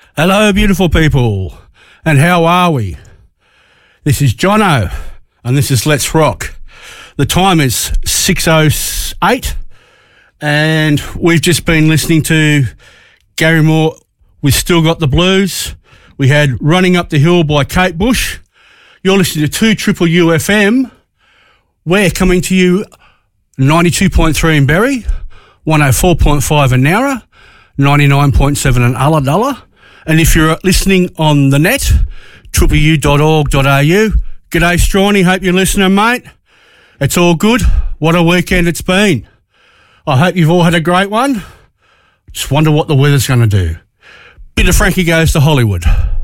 Hello, beautiful people, and how are we? This is Jono, and this is Let's Rock. The time is 6:08, and we've just been listening to Gary Moore with Still Got the Blues. We had Running Up the Hill by Kate Bush. You're listening to 2UUU FM. We're coming to you 92.3 in Berry, 104.5 in Nowra, 99.7 in Ulladulla. And if you're listening on the net, www.u.org.au. G'day, Strawny. Hope you're listening, mate. It's all good. What a weekend it's been. I hope you've all had a great one. Just wonder what the weather's going to do. Bit of Frankie Goes to Hollywood.